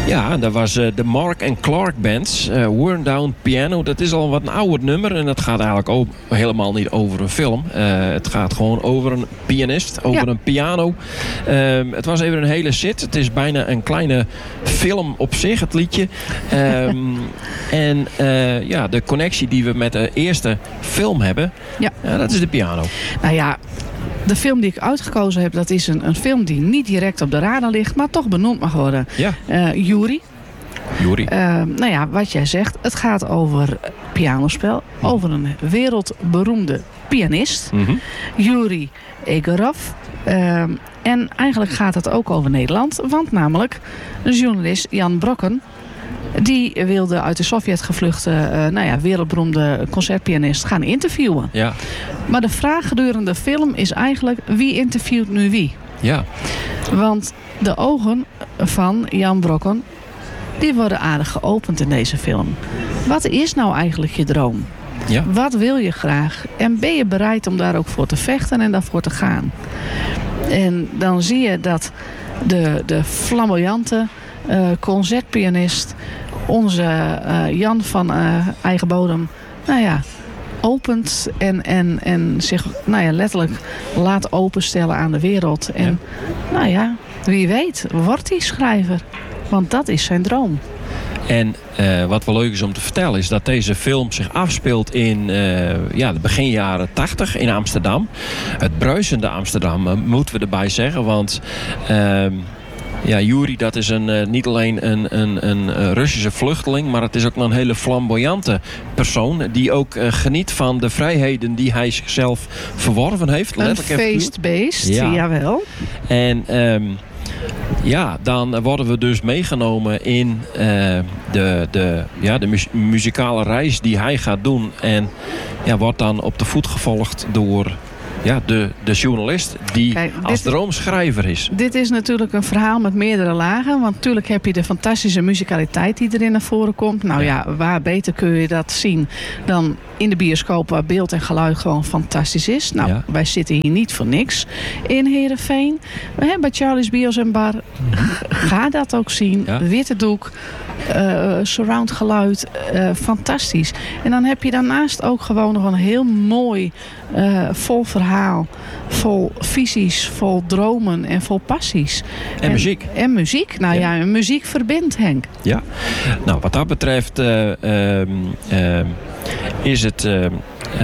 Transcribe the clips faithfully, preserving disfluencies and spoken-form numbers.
Ja, dat was uh, de Mark and Clark Bands. Uh, Worn Down Piano. Dat is al wat een ouder nummer. En dat gaat eigenlijk ook helemaal niet over een film. Uh, het gaat gewoon over een pianist. Over ja. een piano. Uh, het was even een hele sit. Het is bijna een kleine film op zich, het liedje. Um, en uh, ja, de connectie die we met de eerste film hebben. Ja. Uh, dat is de piano. Nou ja. De film die ik uitgekozen heb, dat is een, een film die niet direct op de radar ligt, maar toch benoemd mag worden. Ja. Uh, Yuri. Yuri. Uh, nou ja, wat jij zegt, het gaat over pianospel, hm. over een wereldberoemde pianist, mm-hmm. Yuri Egorov. Uh, en eigenlijk gaat het ook over Nederland, want namelijk de journalist Jan Brokken, die wilde uit de Sovjet gevluchte uh, nou ja, wereldberoemde concertpianist gaan interviewen. Ja. Maar de vraag gedurende de film is eigenlijk, wie interviewt nu wie? Ja. Want de ogen van Jan Brokken, die worden aardig geopend in deze film. Wat is nou eigenlijk je droom? Ja. Wat wil je graag? En ben je bereid om daar ook voor te vechten en daarvoor te gaan? En dan zie je dat de, de flamboyante uh, concertpianist, onze uh, Jan van uh, eigen bodem, nou ja, opent en, en, en zich nou ja, letterlijk laat openstellen aan de wereld. En ja. nou ja, wie weet, wordt hij schrijver. Want dat is zijn droom. En uh, wat wel leuk is om te vertellen is dat deze film zich afspeelt in uh, ja, de begin jaren tachtig in Amsterdam. Het bruisende Amsterdam, uh, moeten we erbij zeggen. Want uh, ja, Yuri, dat is een, uh, niet alleen een, een, een Russische vluchteling, maar het is ook een hele flamboyante persoon die ook uh, geniet van de vrijheden die hij zichzelf verworven heeft. Een feestbeest, ja. Jawel. En um, ja, dan worden we dus meegenomen in uh, de, de, ja, de mu- muzikale reis die hij gaat doen. En ja, wordt dan op de voet gevolgd door ja, de, de journalist die Kijk, als droomschrijver is. Dit is natuurlijk een verhaal met meerdere lagen. Want natuurlijk heb je de fantastische muzikaliteit die erin naar voren komt. Nou ja, ja waar beter kun je dat zien dan in de bioscoop waar beeld en geluid gewoon fantastisch is. Nou, ja. wij zitten hier niet voor niks in Heerenveen. We hebben bij Charlie's Bios en Bar. Ga dat ook zien. Ja. Witte doek. Uh, surround geluid. Uh, fantastisch. En dan heb je daarnaast ook gewoon nog een heel mooi uh, vol verhaal. Vol visies. Vol dromen. En vol passies. En, en muziek. En muziek. Nou ja, ja muziek verbindt, Henk. Ja. Nou, wat dat betreft Uh, uh, uh, is het Uh, uh,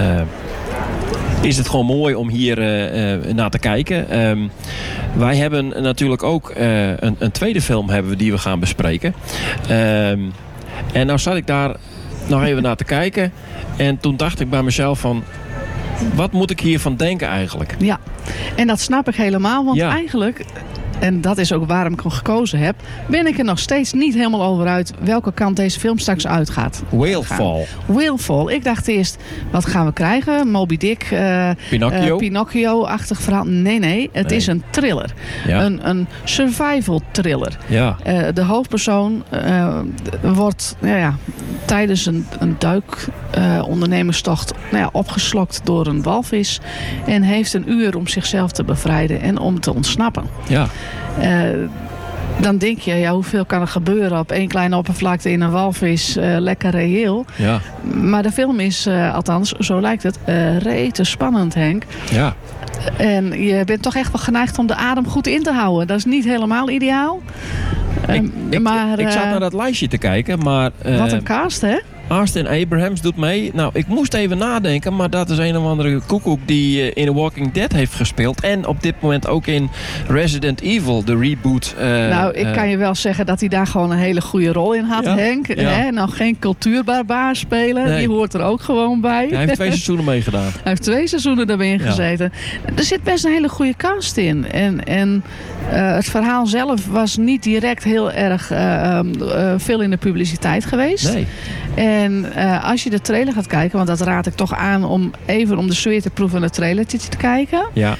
is het gewoon mooi om hier uh, uh, naar te kijken. Um, wij hebben natuurlijk ook uh, een, een tweede film hebben we die we gaan bespreken. Um, en nou zat ik daar nog even naar te kijken. En toen dacht ik bij mezelf van, wat moet ik hiervan denken eigenlijk? Ja, en dat snap ik helemaal. Want ja. eigenlijk, en dat is ook waarom ik hem gekozen heb, ben ik er nog steeds niet helemaal over uit welke kant deze film straks uitgaat. Whalefall. Whalefall. Ik dacht eerst, wat gaan we krijgen? Moby Dick, uh, Pinocchio. Uh, Pinocchio-achtig verhaal. Nee, nee. Het nee. is een thriller. Ja. Een, een survival thriller. Ja. Uh, de hoofdpersoon uh, wordt nou ja, tijdens een, een duik uh, ondernemerstocht nou ja, opgeslokt door een walvis. En heeft een uur om zichzelf te bevrijden en om te ontsnappen. Ja. Uh, dan denk je, ja, hoeveel kan er gebeuren op één kleine oppervlakte in een walvis, uh, lekker reëel. Ja. Maar de film is, uh, althans, zo lijkt het, uh, rete spannend, Henk. Ja. En je bent toch echt wel geneigd om de adem goed in te houden. Dat is niet helemaal ideaal. Ik, um, ik, maar, ik zat uh, naar dat lijstje te kijken, maar Uh, wat een cast, hè? Austin Abrahams doet mee. Nou, ik moest even nadenken, maar dat is een of andere koekoek die uh, in The Walking Dead heeft gespeeld. En op dit moment ook in Resident Evil, de reboot. Uh, nou, ik uh, kan je wel zeggen dat hij daar gewoon een hele goede rol in had, ja, Henk. Ja. Hè? Nou, geen cultuurbarbaar spelen. Nee. Die hoort er ook gewoon bij. Hij heeft twee seizoenen meegedaan. Hij heeft twee seizoenen erin ja. gezeten. Er zit best een hele goede cast in. En, en uh, het verhaal zelf was niet direct heel erg uh, uh, veel in de publiciteit geweest. Nee. En uh, als je de trailer gaat kijken, want dat raad ik toch aan om even om de sfeer te proeven de trailer te, te kijken. Ja.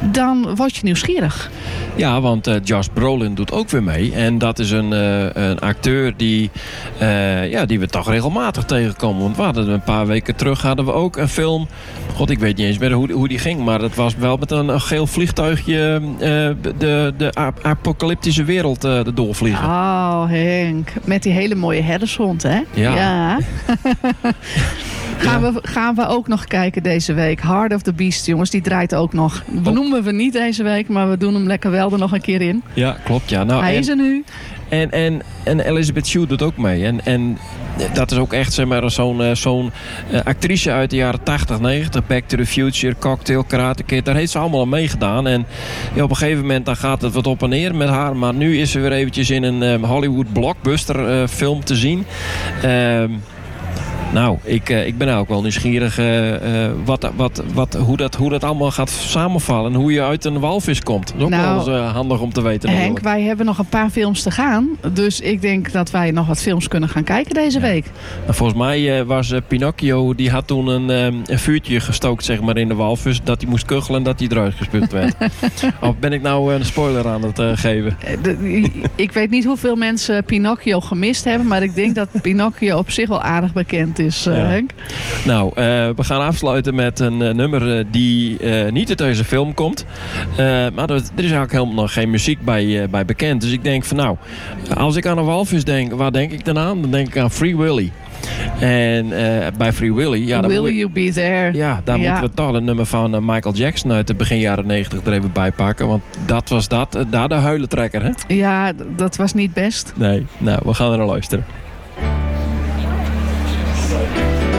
dan word je nieuwsgierig. Ja, want uh, Josh Brolin doet ook weer mee. En dat is een, uh, een acteur die, uh, ja, die we toch regelmatig tegenkomen. Want we hadden een paar weken terug hadden we ook een film. God, ik weet niet eens meer hoe, hoe die ging. Maar het was wel met een, een geel vliegtuigje uh, de, de ap- apocalyptische wereld uh, doorvliegen. Oh, Henk. Met die hele mooie herdershond, hè? Ja. ja. Gaan, ja. we, gaan we ook nog kijken deze week. Heart of the Beast, jongens, die draait ook nog. Benoemen we niet deze week, maar we doen hem lekker wel er nog een keer in. Ja, klopt. Ja. Nou, Hij en, is er nu. En, en, en Elizabeth Shue doet ook mee. En, en dat is ook echt zeg maar, zo'n, zo'n uh, actrice uit de jaren tachtig, negentig. Back to the Future, Cocktail, Karate Kid. Daar heeft ze allemaal aan meegedaan. En ja, op een gegeven moment dan gaat het wat op en neer met haar. Maar nu is ze weer eventjes in een um, Hollywood blockbuster uh, film te zien. Uh, Nou, ik, uh, ik ben ook wel nieuwsgierig uh, uh, wat, wat, wat, hoe, dat, hoe dat allemaal gaat samenvallen. En hoe je uit een walvis komt. Dat is ook nou, wel eens uh, handig om te weten. Henk, natuurlijk. Wij hebben nog een paar films te gaan. Dus ik denk dat wij nog wat films kunnen gaan kijken deze ja. week. Nou, volgens mij uh, was uh, Pinocchio, die had toen een, um, een vuurtje gestookt zeg maar, in de walvis. Dat hij moest kuchelen en dat hij eruit gespuugd werd. Of ben ik nou uh, een spoiler aan het uh, geven? De, ik weet niet hoeveel mensen Pinocchio gemist hebben. Maar ik denk dat Pinocchio op zich wel aardig bekend is. Is, uh, ja. Henk. Nou, uh, we gaan afsluiten met een uh, nummer uh, die uh, niet uit deze film komt. Uh, maar er, er is eigenlijk helemaal nog geen muziek bij, uh, bij bekend. Dus ik denk van nou, als ik aan een walvis denk, waar denk ik dan aan? Dan denk ik aan Free Willy. En uh, bij Free Willy... Ja, Will moet, You Be There. Ja, daar ja. moeten we toch een nummer van uh, Michael Jackson uit de begin jaren negentig er even bij pakken. Want dat was dat, uh, daar de huilentrekker, hè? Ja, dat was niet best. Nee, nou, we gaan er naar luisteren. Thank you.